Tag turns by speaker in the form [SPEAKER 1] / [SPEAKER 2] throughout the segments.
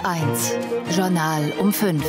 [SPEAKER 1] SWR1 Journal um 5.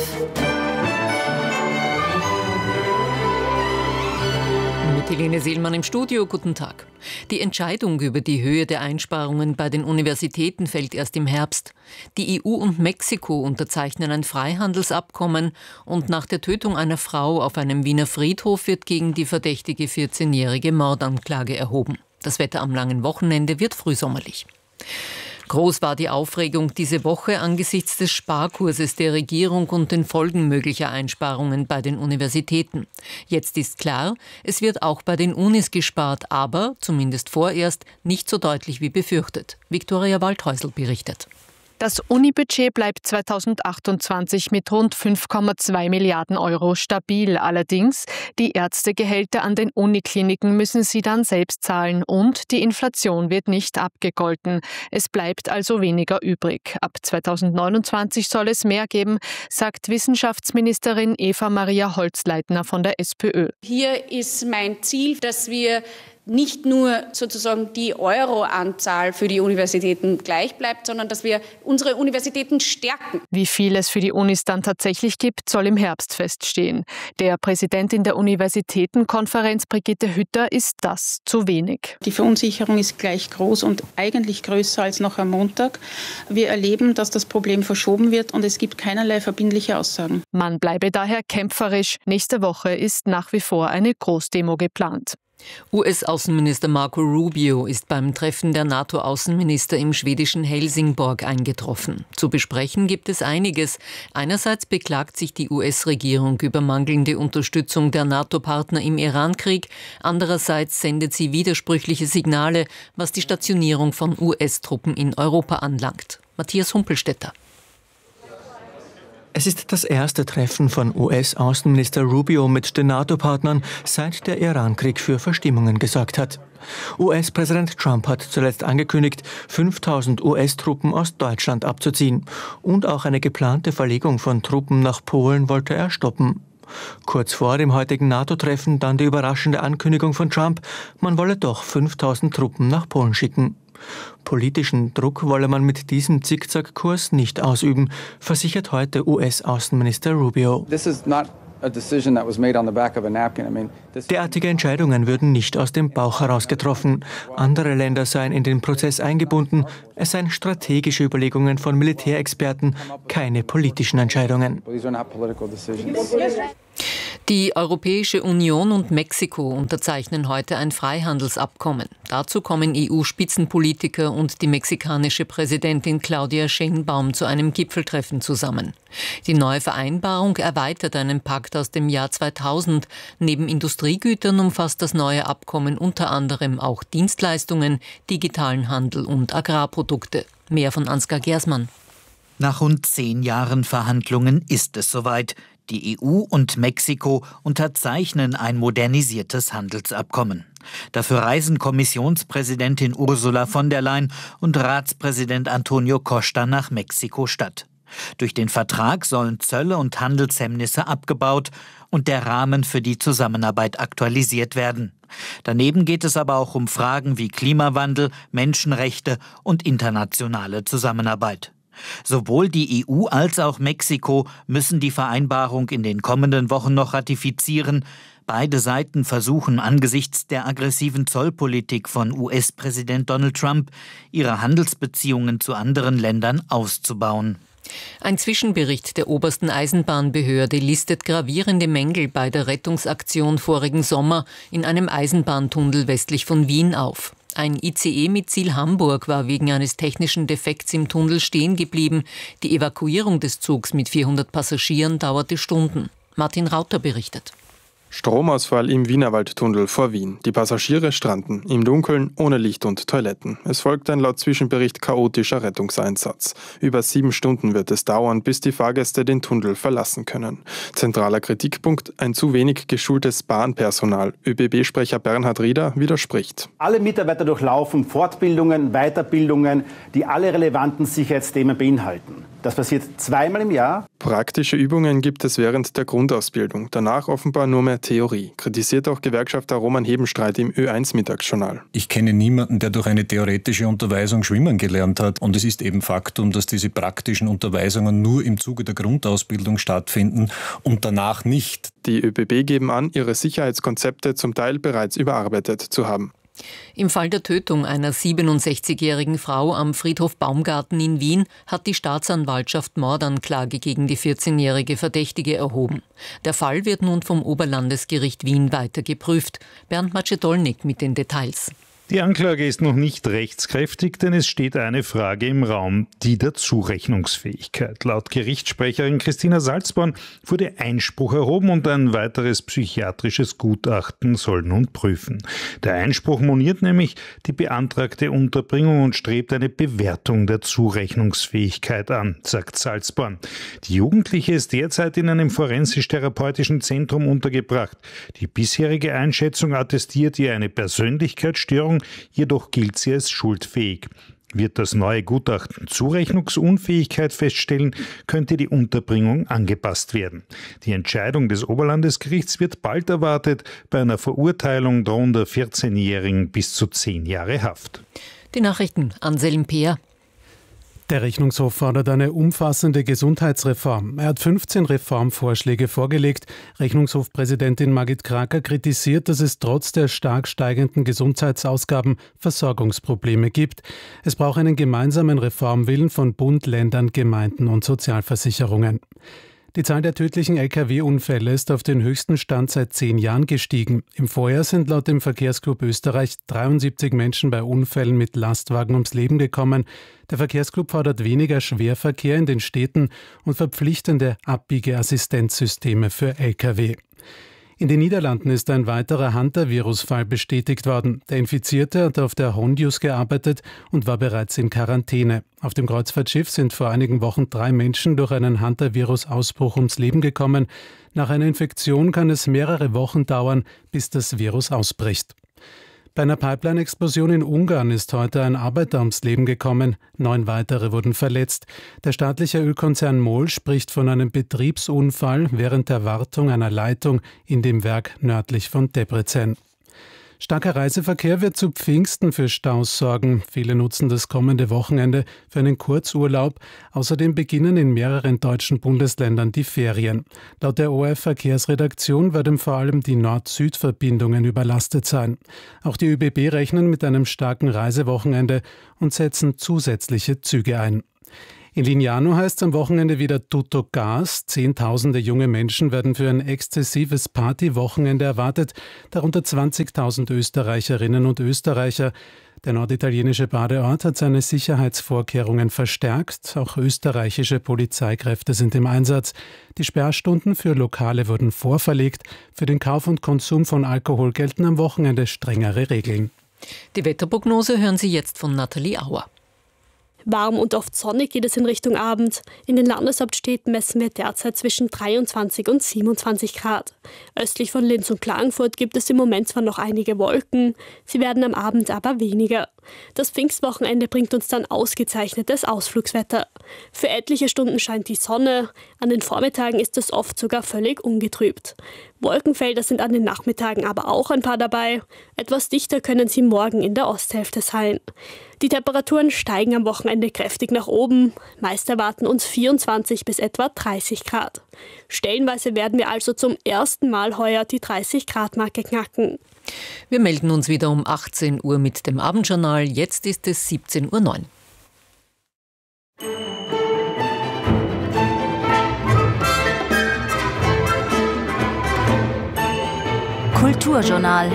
[SPEAKER 2] Mit Helene Seelmann im Studio, guten Tag. Die Entscheidung über die Höhe der Einsparungen bei den Universitäten fällt erst im Herbst. Die EU und Mexiko unterzeichnen ein Freihandelsabkommen und nach der Tötung einer Frau auf einem Wiener Friedhof wird gegen die verdächtige 14-jährige Mordanklage erhoben. Das Wetter am langen Wochenende wird frühsommerlich. Groß war die Aufregung diese Woche angesichts des Sparkurses der Regierung und den Folgen möglicher Einsparungen bei den Universitäten. Jetzt ist klar, es wird auch bei den Unis gespart, aber, zumindest vorerst, nicht so deutlich wie befürchtet. Viktoria Waldhäusl berichtet.
[SPEAKER 3] Das Unibudget bleibt 2028 mit rund 5,2 Milliarden Euro stabil. Allerdings, die Ärztegehälter an den Unikliniken müssen sie dann selbst zahlen und die Inflation wird nicht abgegolten. Es bleibt also weniger übrig. Ab 2029 soll es mehr geben, sagt Wissenschaftsministerin Eva-Maria Holzleitner von der SPÖ.
[SPEAKER 4] Hier ist mein Ziel, dass wir nicht nur sozusagen die Euroanzahl für die Universitäten gleich bleibt, sondern dass wir unsere Universitäten stärken.
[SPEAKER 3] Wie viel es für die Unis dann tatsächlich gibt, soll im Herbst feststehen. Der Präsidentin der Universitätenkonferenz, Brigitte Hütter, ist das zu wenig.
[SPEAKER 5] Die Verunsicherung ist gleich groß und eigentlich größer als noch am Montag. Wir erleben, dass das Problem verschoben wird und es gibt keinerlei verbindliche Aussagen.
[SPEAKER 3] Man bleibe daher kämpferisch. Nächste Woche ist nach wie vor eine Großdemo geplant.
[SPEAKER 2] US-Außenminister Marco Rubio ist beim Treffen der NATO-Außenminister im schwedischen Helsingborg eingetroffen. Zu besprechen gibt es einiges. Einerseits beklagt sich die US-Regierung über mangelnde Unterstützung der NATO-Partner im Irankrieg. Andererseits sendet sie widersprüchliche Signale, was die Stationierung von US-Truppen in Europa anlangt. Matthias Humpelstädter.
[SPEAKER 6] Es ist das erste Treffen von US-Außenminister Rubio mit den NATO-Partnern, seit der Irankrieg für Verstimmungen gesorgt hat. US-Präsident Trump hat zuletzt angekündigt, 5000 US-Truppen aus Deutschland abzuziehen. Und auch eine geplante Verlegung von Truppen nach Polen wollte er stoppen. Kurz vor dem heutigen NATO-Treffen dann die überraschende Ankündigung von Trump, man wolle doch 5000 Truppen nach Polen schicken. Politischen Druck wolle man mit diesem Zickzackkurs nicht ausüben, versichert heute US-Außenminister Rubio. Derartige Entscheidungen würden nicht aus dem Bauch heraus getroffen. Andere Länder seien in den Prozess eingebunden. Es seien strategische Überlegungen von Militärexperten, keine politischen Entscheidungen.
[SPEAKER 2] Die Europäische Union und Mexiko unterzeichnen heute ein Freihandelsabkommen. Dazu kommen EU-Spitzenpolitiker und die mexikanische Präsidentin Claudia Sheinbaum zu einem Gipfeltreffen zusammen. Die neue Vereinbarung erweitert einen Pakt aus dem Jahr 2000. Neben Industriegütern umfasst das neue Abkommen unter anderem auch Dienstleistungen, digitalen Handel und Agrarprodukte. Mehr von Ansgar Gersmann.
[SPEAKER 7] Nach rund 10 Jahren Verhandlungen ist es soweit. Die EU und Mexiko unterzeichnen ein modernisiertes Handelsabkommen. Dafür reisen Kommissionspräsidentin Ursula von der Leyen und Ratspräsident Antonio Costa nach Mexiko-Stadt. Durch den Vertrag sollen Zölle und Handelshemmnisse abgebaut und der Rahmen für die Zusammenarbeit aktualisiert werden. Daneben geht es aber auch um Fragen wie Klimawandel, Menschenrechte und internationale Zusammenarbeit. Sowohl die EU als auch Mexiko müssen die Vereinbarung in den kommenden Wochen noch ratifizieren. Beide Seiten versuchen angesichts der aggressiven Zollpolitik von US-Präsident Donald Trump, ihre Handelsbeziehungen zu anderen Ländern auszubauen.
[SPEAKER 2] Ein Zwischenbericht der obersten Eisenbahnbehörde listet gravierende Mängel bei der Rettungsaktion vorigen Sommer in einem Eisenbahntunnel westlich von Wien auf. Ein ICE mit Ziel Hamburg war wegen eines technischen Defekts im Tunnel stehen geblieben. Die Evakuierung des Zugs mit 400 Passagieren dauerte Stunden. Martin Rauter berichtet.
[SPEAKER 8] Stromausfall im Wienerwaldtunnel vor Wien. Die Passagiere stranden im Dunkeln, ohne Licht und Toiletten. Es folgt ein laut Zwischenbericht chaotischer Rettungseinsatz. Über 7 Stunden wird es dauern, bis die Fahrgäste den Tunnel verlassen können. Zentraler Kritikpunkt: ein zu wenig geschultes Bahnpersonal. ÖBB-Sprecher Bernhard Rieder widerspricht.
[SPEAKER 9] Alle Mitarbeiter durchlaufen Fortbildungen, Weiterbildungen, die alle relevanten Sicherheitsthemen beinhalten. Das passiert zweimal im Jahr.
[SPEAKER 8] Praktische Übungen gibt es während der Grundausbildung, danach offenbar nur mehr Theorie, kritisiert auch Gewerkschafter Roman Hebenstreit im Ö1-Mittagsjournal.
[SPEAKER 10] Ich kenne niemanden, der durch eine theoretische Unterweisung schwimmen gelernt hat. Und es ist eben Faktum, dass diese praktischen Unterweisungen nur im Zuge der Grundausbildung stattfinden und danach nicht.
[SPEAKER 8] Die ÖBB geben an, ihre Sicherheitskonzepte zum Teil bereits überarbeitet zu haben.
[SPEAKER 2] Im Fall der Tötung einer 67-jährigen Frau am Friedhof Baumgarten in Wien hat die Staatsanwaltschaft Mordanklage gegen die 14-jährige Verdächtige erhoben. Der Fall wird nun vom Oberlandesgericht Wien weiter geprüft. Bernd Macedolnik mit den Details.
[SPEAKER 11] Die Anklage ist noch nicht rechtskräftig, denn es steht eine Frage im Raum, die der Zurechnungsfähigkeit. Laut Gerichtssprecherin Christina Salzborn wurde Einspruch erhoben und ein weiteres psychiatrisches Gutachten soll nun prüfen. Der Einspruch moniert nämlich die beantragte Unterbringung und strebt eine Bewertung der Zurechnungsfähigkeit an, sagt Salzborn. Die Jugendliche ist derzeit in einem forensisch-therapeutischen Zentrum untergebracht. Die bisherige Einschätzung attestiert ihr eine Persönlichkeitsstörung, jedoch gilt sie als schuldfähig. Wird das neue Gutachten Zurechnungsunfähigkeit feststellen, könnte die Unterbringung angepasst werden. Die Entscheidung des Oberlandesgerichts wird bald erwartet. Bei einer Verurteilung drohen der 14-Jährigen bis zu 10 Jahre Haft.
[SPEAKER 2] Die Nachrichten, Anselm Peer.
[SPEAKER 12] Der Rechnungshof fordert eine umfassende Gesundheitsreform. Er hat 15 Reformvorschläge vorgelegt. Rechnungshofpräsidentin Margit Kraker kritisiert, dass es trotz der stark steigenden Gesundheitsausgaben Versorgungsprobleme gibt. Es braucht einen gemeinsamen Reformwillen von Bund, Ländern, Gemeinden und Sozialversicherungen. Die Zahl der tödlichen Lkw-Unfälle ist auf den höchsten Stand seit 10 Jahren gestiegen. Im Vorjahr sind laut dem Verkehrsclub Österreich 73 Menschen bei Unfällen mit Lastwagen ums Leben gekommen. Der Verkehrsclub fordert weniger Schwerverkehr in den Städten und verpflichtende Abbiegeassistenzsysteme für Lkw. In den Niederlanden ist ein weiterer Hunter-Virus-Fall bestätigt worden. Der Infizierte hat auf der Hondius gearbeitet und war bereits in Quarantäne. Auf dem Kreuzfahrtschiff sind vor einigen Wochen 3 Menschen durch einen Hunter-Virus-Ausbruch ums Leben gekommen. Nach einer Infektion kann es mehrere Wochen dauern, bis das Virus ausbricht. Bei einer Pipeline-Explosion in Ungarn ist heute ein Arbeiter ums Leben gekommen. 9 weitere wurden verletzt. Der staatliche Ölkonzern MOL spricht von einem Betriebsunfall während der Wartung einer Leitung in dem Werk nördlich von Debrecen. Starker Reiseverkehr wird zu Pfingsten für Staus sorgen. Viele nutzen das kommende Wochenende für einen Kurzurlaub. Außerdem beginnen in mehreren deutschen Bundesländern die Ferien. Laut der ORF-Verkehrsredaktion werden vor allem die Nord-Süd-Verbindungen überlastet sein. Auch die ÖBB rechnen mit einem starken Reisewochenende und setzen zusätzliche Züge ein. In Lignano heißt es am Wochenende wieder Tutto Gas. Zehntausende junge Menschen werden für ein exzessives Partywochenende erwartet, darunter 20.000 Österreicherinnen und Österreicher. Der norditalienische Badeort hat seine Sicherheitsvorkehrungen verstärkt. Auch österreichische Polizeikräfte sind im Einsatz. Die Sperrstunden für Lokale wurden vorverlegt. Für den Kauf und Konsum von Alkohol gelten am Wochenende strengere Regeln.
[SPEAKER 2] Die Wetterprognose hören Sie jetzt von Nathalie Auer.
[SPEAKER 13] Warm und oft sonnig geht es in Richtung Abend. In den Landeshauptstädten messen wir derzeit zwischen 23 und 27 Grad. Östlich von Linz und Klagenfurt gibt es im Moment zwar noch einige Wolken, sie werden am Abend aber weniger. Das Pfingstwochenende bringt uns dann ausgezeichnetes Ausflugswetter. Für etliche Stunden scheint die Sonne, an den Vormittagen ist es oft sogar völlig ungetrübt. Wolkenfelder sind an den Nachmittagen aber auch ein paar dabei. Etwas dichter können sie morgen in der Osthälfte sein. Die Temperaturen steigen am Wochenende kräftig nach oben. Meist erwarten uns 24 bis etwa 30 Grad. Stellenweise werden wir also zum ersten Mal heuer die 30-Grad-Marke knacken.
[SPEAKER 2] Wir melden uns wieder um 18 Uhr mit dem Abendjournal. Jetzt ist es 17:09 Uhr.
[SPEAKER 1] Kulturjournal.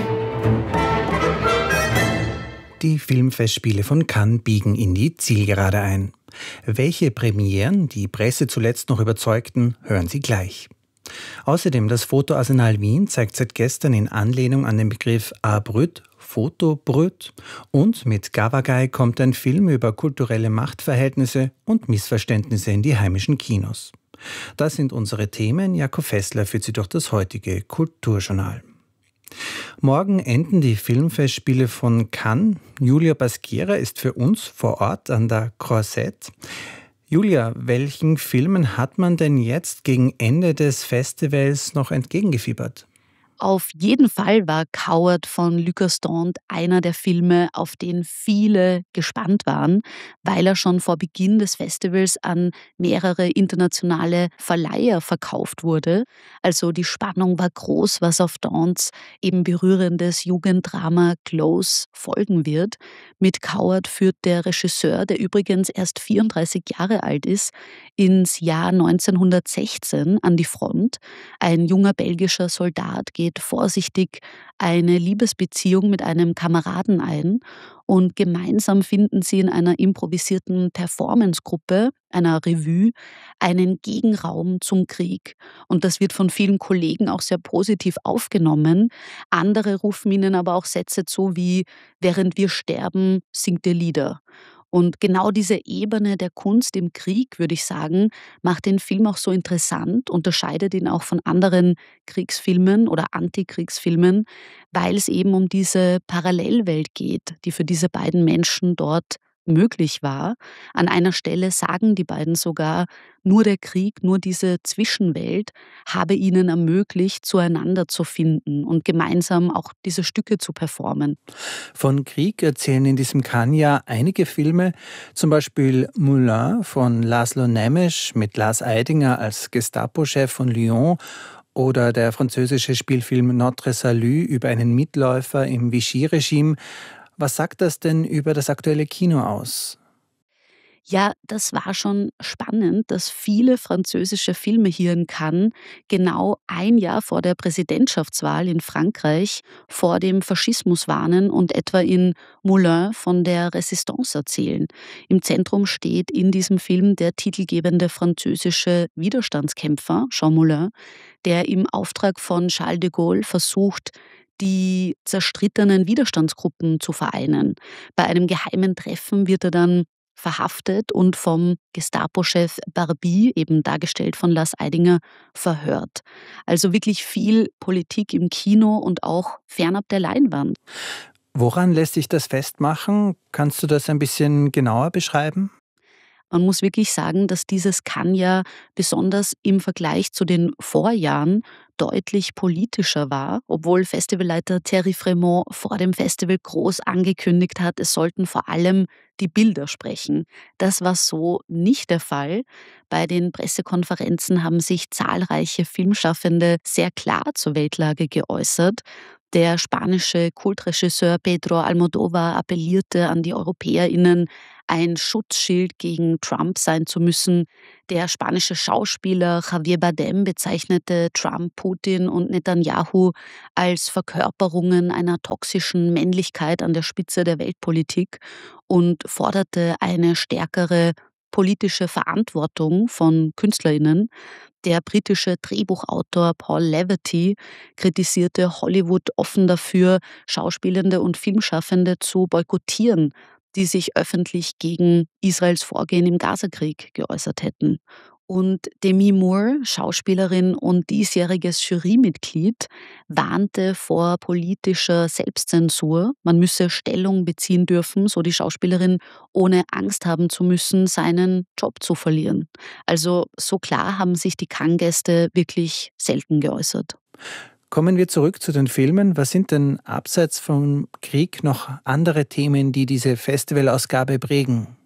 [SPEAKER 14] Die Filmfestspiele von Cannes biegen in die Zielgerade ein. Welche Premieren die Presse zuletzt noch überzeugten, hören Sie gleich. Außerdem das Fotoarsenal Wien zeigt seit gestern in Anlehnung an den Begriff Art Brut, Fotobrut, und mit Gavagai kommt ein Film über kulturelle Machtverhältnisse und Missverständnisse in die heimischen Kinos. Das sind unsere Themen. Jakob Fessler führt Sie durch das heutige Kulturjournal. Morgen enden die Filmfestspiele von Cannes. Julia Basquera ist für uns vor Ort an der Croisette. Julia, welchen Filmen hat man denn jetzt gegen Ende des Festivals noch entgegengefiebert?
[SPEAKER 15] Auf jeden Fall war Coward von Luc Gaston einer der Filme, auf den viele gespannt waren, weil er schon vor Beginn des Festivals an mehrere internationale Verleiher verkauft wurde. Also die Spannung war groß, was auf Dons eben berührendes Jugenddrama Close folgen wird. Mit Coward führt der Regisseur, der übrigens erst 34 Jahre alt ist, ins Jahr 1916 an die Front. Ein junger belgischer Soldat geht vorsichtig eine Liebesbeziehung mit einem Kameraden ein und gemeinsam finden sie in einer improvisierten Performancegruppe, einer Revue, einen Gegenraum zum Krieg. Und das wird von vielen Kollegen auch sehr positiv aufgenommen. Andere rufen ihnen aber auch Sätze zu wie „Während wir sterben, singt ihr Lieder." Und genau diese Ebene der Kunst im Krieg, würde ich sagen, macht den Film auch so interessant, unterscheidet ihn auch von anderen Kriegsfilmen oder Antikriegsfilmen, weil es eben um diese Parallelwelt geht, die für diese beiden Menschen dort möglich war. An einer Stelle sagen die beiden sogar, nur der Krieg, nur diese Zwischenwelt habe ihnen ermöglicht, zueinander zu finden und gemeinsam auch diese Stücke zu performen.
[SPEAKER 14] Von Krieg erzählen in diesem Cannes ja einige Filme, zum Beispiel Moulin von Laszlo Nemes mit Lars Eidinger als Gestapo-Chef von Lyon oder der französische Spielfilm Notre Salut über einen Mitläufer im Vichy-Regime. Was sagt das denn über das aktuelle Kino aus?
[SPEAKER 15] Ja, das war schon spannend, dass viele französische Filme hier in Cannes genau ein Jahr vor der Präsidentschaftswahl in Frankreich vor dem Faschismus warnen und etwa in Moulin von der Resistance erzählen. Im Zentrum steht in diesem Film der titelgebende französische Widerstandskämpfer Jean Moulin, der im Auftrag von Charles de Gaulle versucht, die zerstrittenen Widerstandsgruppen zu vereinen. Bei einem geheimen Treffen wird er dann verhaftet und vom Gestapo-Chef Barbie, eben dargestellt von Lars Eidinger, verhört. Also wirklich viel Politik im Kino und auch fernab der Leinwand.
[SPEAKER 14] Woran lässt sich das festmachen? Kannst du das ein bisschen genauer beschreiben?
[SPEAKER 15] Man muss wirklich sagen, dass dieses Cannes ja besonders im Vergleich zu den Vorjahren deutlich politischer war, obwohl Festivalleiter Thierry Frémaux vor dem Festival groß angekündigt hat, es sollten vor allem die Bilder sprechen. Das war so nicht der Fall. Bei den Pressekonferenzen haben sich zahlreiche Filmschaffende sehr klar zur Weltlage geäußert. Der spanische Kultregisseur Pedro Almodóvar appellierte an die EuropäerInnen, ein Schutzschild gegen Trump sein zu müssen. Der spanische Schauspieler Javier Bardem bezeichnete Trump, Putin und Netanyahu als Verkörperungen einer toxischen Männlichkeit an der Spitze der Weltpolitik und forderte eine stärkere politische Verantwortung von KünstlerInnen. Der britische Drehbuchautor Paul Leverty kritisierte Hollywood offen dafür, Schauspielende und Filmschaffende zu boykottieren, die sich öffentlich gegen Israels Vorgehen im Gazakrieg geäußert hätten. Und Demi Moore, Schauspielerin und diesjähriges Jurymitglied, warnte vor politischer Selbstzensur. Man müsse Stellung beziehen dürfen, so die Schauspielerin, ohne Angst haben zu müssen, seinen Job zu verlieren. Also so klar haben sich die Cannes-Gäste wirklich selten geäußert.
[SPEAKER 14] Kommen wir zurück zu den Filmen. Was sind denn abseits vom Krieg noch andere Themen, die diese Festivalausgabe prägen?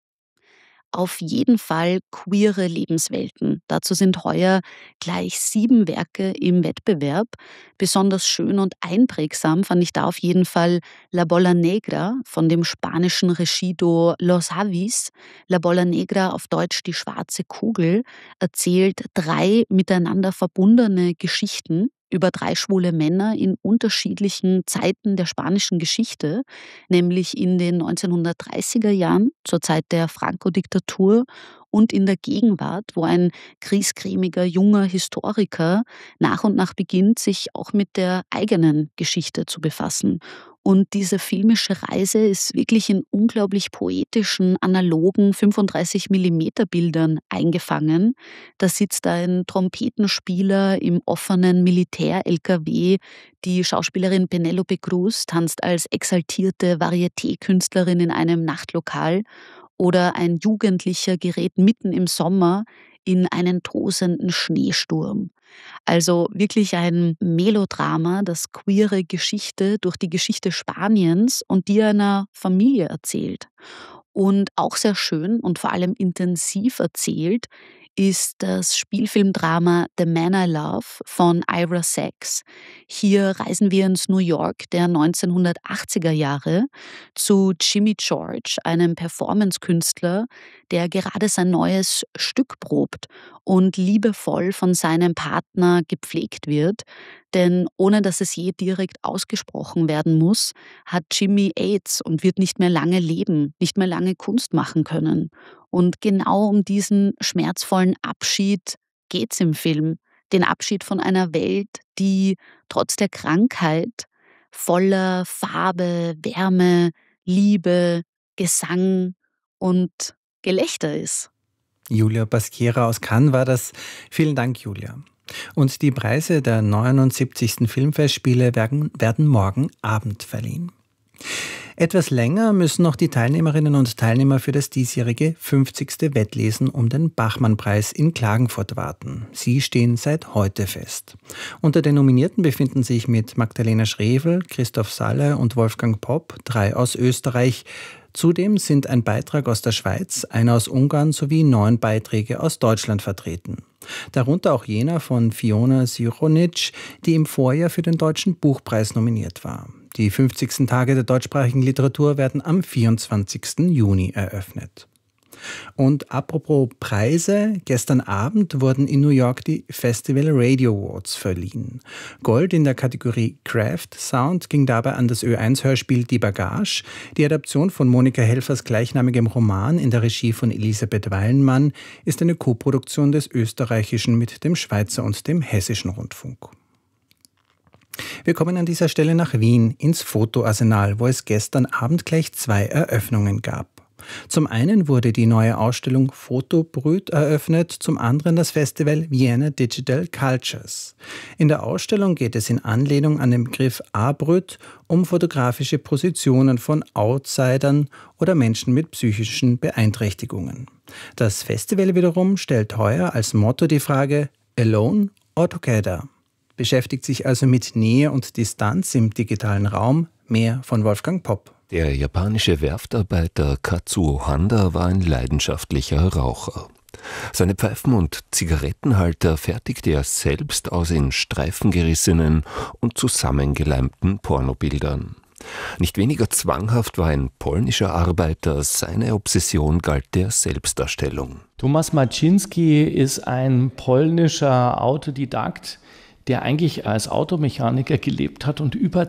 [SPEAKER 15] Auf jeden Fall queere Lebenswelten. Dazu sind heuer gleich 7 Werke im Wettbewerb. Besonders schön und einprägsam fand ich da auf jeden Fall La Bola Negra von dem spanischen Regieduo Los Avis. La Bola Negra, auf Deutsch die schwarze Kugel, erzählt 3 miteinander verbundene Geschichten über 3 schwule Männer in unterschiedlichen Zeiten der spanischen Geschichte, nämlich in den 1930er Jahren, zur Zeit der Franco-Diktatur, und in der Gegenwart, wo ein griesgrämiger junger Historiker nach und nach beginnt, sich auch mit der eigenen Geschichte zu befassen. Und diese filmische Reise ist wirklich in unglaublich poetischen, analogen 35mm Bildern eingefangen. Da sitzt ein Trompetenspieler im offenen Militär-LKW. Die Schauspielerin Penélope Cruz tanzt als exaltierte Varieté-Künstlerin in einem Nachtlokal. Oder ein Jugendlicher gerät mitten im Sommer in einen tosenden Schneesturm. Also wirklich ein Melodrama, das queere Geschichte durch die Geschichte Spaniens und die einer Familie erzählt. Und auch sehr schön und vor allem intensiv erzählt ist das Spielfilmdrama The Man I Love von Ira Sachs. Hier reisen wir ins New York der 1980er Jahre zu Jimmy George, einem Performancekünstler, der gerade sein neues Stück probt und liebevoll von seinem Partner gepflegt wird. Denn ohne dass es je direkt ausgesprochen werden muss, hat Jimmy AIDS und wird nicht mehr lange leben, nicht mehr lange Kunst machen können. Und genau um diesen schmerzvollen Abschied geht's im Film. Den Abschied von einer Welt, die trotz der Krankheit voller Farbe, Wärme, Liebe, Gesang und Gelächter ist.
[SPEAKER 14] Julia Basquiera aus Cannes war das. Vielen Dank, Julia. Und die Preise der 79. Filmfestspiele werden morgen Abend verliehen. Etwas länger müssen noch die Teilnehmerinnen und Teilnehmer für das diesjährige 50. Wettlesen um den Bachmann-Preis in Klagenfurt warten. Sie stehen seit heute fest. Unter den Nominierten befinden sich mit Magdalena Schrevel, Christoph Salle und Wolfgang Popp 3 aus Österreich. Zudem sind ein Beitrag aus der Schweiz, einer aus Ungarn sowie 9 Beiträge aus Deutschland vertreten. Darunter auch jener von Fiona Sironic, die im Vorjahr für den Deutschen Buchpreis nominiert war. Die 50. Tage der deutschsprachigen Literatur werden am 24. Juni eröffnet. Und apropos Preise, gestern Abend wurden in New York die Festival Radio Awards verliehen. Gold in der Kategorie Craft Sound ging dabei an das Ö1-Hörspiel Die Bagage. Die Adaption von Monika Helfers gleichnamigem Roman in der Regie von Elisabeth Weilenmann ist eine Koproduktion des österreichischen mit dem Schweizer und dem hessischen Rundfunk. Wir kommen an dieser Stelle nach Wien ins Fotoarsenal, wo es gestern Abend gleich 2 Eröffnungen gab. Zum einen wurde die neue Ausstellung Fotobrüt eröffnet, zum anderen das Festival Vienna Digital Cultures. In der Ausstellung geht es in Anlehnung an den Begriff Abrüt um fotografische Positionen von Outsidern oder Menschen mit psychischen Beeinträchtigungen. Das Festival wiederum stellt heuer als Motto die Frage Alone or Together. Beschäftigt sich also mit Nähe und Distanz im digitalen Raum. Mehr von Wolfgang Popp.
[SPEAKER 16] Der japanische Werftarbeiter Katsuo Handa war ein leidenschaftlicher Raucher. Seine Pfeifen und Zigarettenhalter fertigte er selbst aus in Streifen gerissenen und zusammengeleimten Pornobildern. Nicht weniger zwanghaft war ein polnischer Arbeiter, seine Obsession galt der Selbstdarstellung.
[SPEAKER 17] Tomasz Maczynski ist ein polnischer Autodidakt, der eigentlich als Automechaniker gelebt hat und über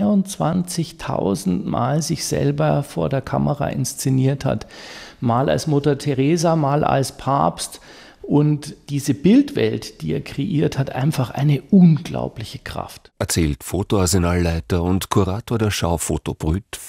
[SPEAKER 17] 22.000 Mal sich selber vor der Kamera inszeniert hat. Mal als Mutter Teresa, mal als Papst. Und diese Bildwelt, die er kreiert, hat einfach eine unglaubliche Kraft.
[SPEAKER 16] Erzählt Fotoarsenalleiter und Kurator der Schau Fotobrüt